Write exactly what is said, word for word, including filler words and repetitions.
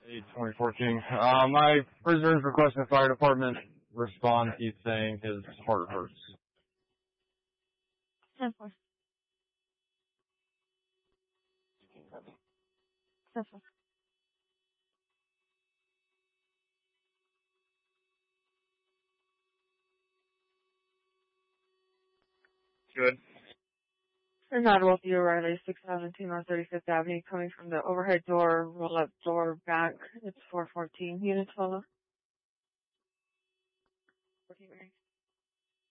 eight twenty fourteen. Uh, my prisoner is requesting the fire department respond. He's saying his heart hurts. ten four. ten four. Good. We're not with you, Riley, six seventeen on thirty-fifth Avenue, coming from the overhead door, roll-up door back. It's four fourteen. Unit follow. fourteen,